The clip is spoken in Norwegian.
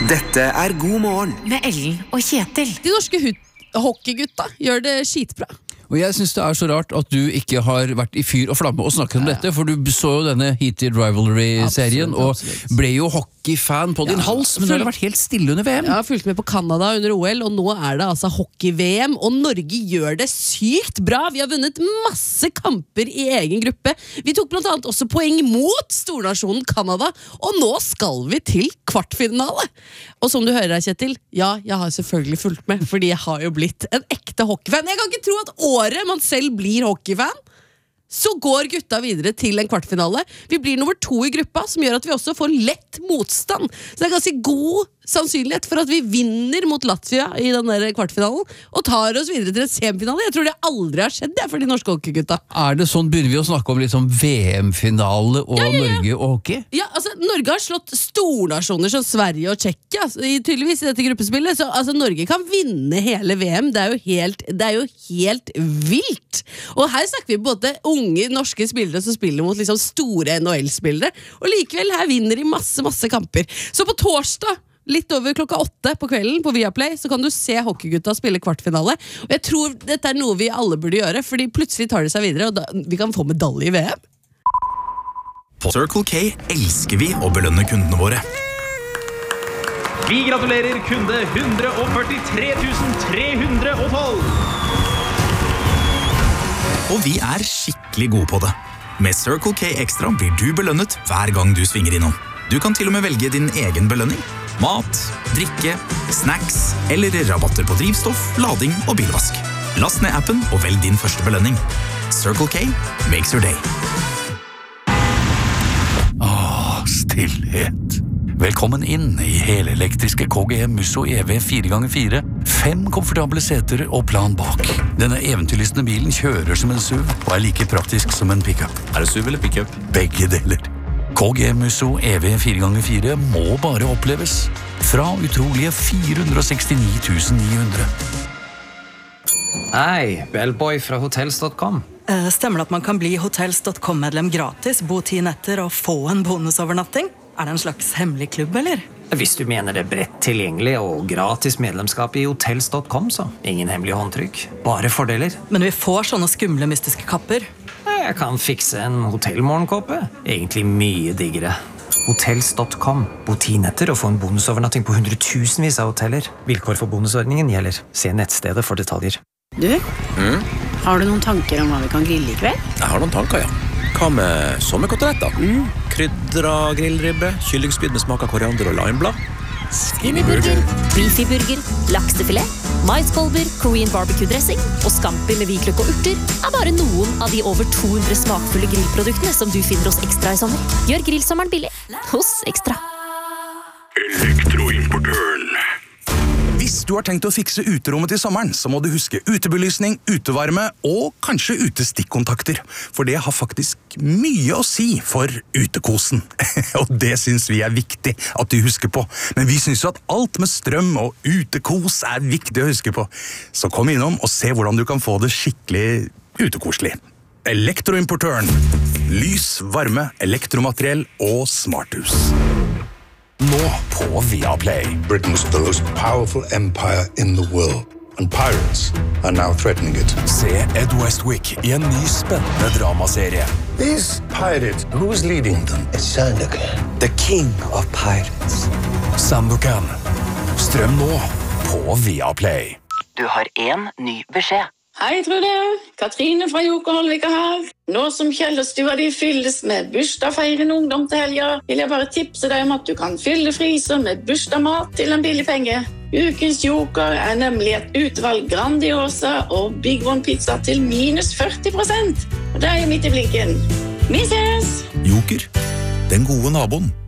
Dette God morgen med Ellen og Kjetil. De norske hockeygutta gjør det skitbra. Og jeg synes det så rart at du ikke har vært i fyr og flamme og snakket om dette, for du så jo denne Heated Rivalry-serien og ble jo hockeyfan på din hals, men det har vært helt stille under VM. Jeg har fulgt med på Canada under OL, og nå det altså hockey-VM, og Norge gjør det sykt bra. Vi har vunnet masse kamper i egen gruppe. Vi tok blant annet også poeng mot stornasjonen Canada, og nå skal vi til kvartfinale. Og som du hører her, Kjetil, ja, jeg har selvfølgelig fulgt med, fordi jeg har jo blitt en ekte hockeyfan. Jeg kan ikke tro at året man selv blir hockeyfan, så går gutta videre til en kvartfinale. Vi blir nummer 2 i gruppa, som gjør at vi også får lett motstand. Så det ganske god sannsynlighet for at vi vinner mot Latvia i den der kvartfinalen, og tar oss videre til en semifinale. Jeg tror det aldri har skjedd for de norske hockeygutta. Det sånn, begynner vi å snakke om liksom VM-finale og Norge og hockey? Ja, altså, Norge har slått stornasjoner som Sverige og Tsjekkia, tydeligvis i dette gruppespillet, så altså, Norge kan vinne hele VM. Det er jo helt vilt. Og her snakker vi på både unge norske spillere som spiller mot liksom store NHL-spillere, og likevel her vinner de masse kamper. Så på torsdag, litt over klokka 8 på kvelden på Viaplay, så kan du se hockeygutta spille kvartfinale. Og jeg tror dette noe vi alle burde gjøre, fordi plutselig tar de seg videre, og vi kan få medalje i VM. På Circle K elsker vi å belønne kundene våre. Vi gratulerer kunde 143 312. Og vi skikkelig gode på det. Med Circle K Extra blir du belønnet hver gang du svinger innom. Du kan til og med velge din egen belønning. Mat, drikke, snacks eller rabatter på drivstoff, lading og bilvask. Last ned appen og velg din første belønning. Circle K makes your day. Stillhet. Velkommen inn i helelektriske KGM Musso EV 4x4. 5 komfortable seter og plan bak. Denne eventyrlystne bilen kjører som en SUV og like praktisk som en pickup. Det SUV eller pickup? Begge deler. KGM Musso EV 4x4 må bare oppleves. Fra utrolige 469 900. Hei, Bellboy fra Hotels.com. Stemmer det at man kan bli Hotels.com-medlem gratis, bo 10 netter og få en bonusovernatting? Det en slags hemmelig klubb, eller? Hvis du mener det bredt tilgjengelig og gratis medlemskap i Hotels.com, så ingen hemmelig håndtrykk. Bare fordeler. Men vi får sånne skumle, mystiske kapper. Jeg kan fikse en hotellmorgenkåpe. Egentlig mye diggere. Hotels.com. Bo 10 netter og få en bonusovernatting på 100,000 av hoteller. Vilkår for bonusordningen gjelder. Se nettstedet for detaljer. Du, har du noen tanker om hva vi kan grille i kveld? Jeg har noen tanker, ja. Hva med sommerkoteletter? Krydra grillribbe, kyllingspyd med smak av koriander og limeblad. Skinnyburger, beefyburger, laksefilet, maiskolber, Korean barbecue-dressing og scampi med hvitløk og urter bare noen av de over 200 smakfulle grillproduktene som du finner hos Extra i sommer. Gjør grillsommeren billig hos Extra. Elektroimportøren. Hvis du har tenkt å fikse uterommet til sommeren, så må du huske utebelysning, utevarme og kanskje utestikkontakter. For det har faktisk mye å si for utekosen. Og det synes vi viktig at du husker på. Men vi synes jo at alt med strøm og utekos viktig å huske på. Så kom innom og se hvordan du kan få det skikkelig utekoselig. Elektroimportøren. Lys, varme, elektromateriell og smarthus. Nå på Viaplay. Britain's the most powerful empire in the world, and pirates are now threatening it. Se Ed Westwick i en ny spennende dramaserie. These pirates, who's leading them? It's Sandokan, the king of pirates. Sandokan. Strøm nå på Viaplay. Du har en ny beskjed. Hei, Trude. Katrine fra Jokerholvika her. Nå som Kjellerstua de fylles med bursdagsfeirende ungdom til helga, vil jeg bare tipse deg om at du kan fylle fryser med bursdagsmat til en billig penge. Ukens Joker nemlig et utvalg Grandiosa og Big One pizza til minus 40%. Og det midt i blinken. Vi ses! Joker, den gode naboen.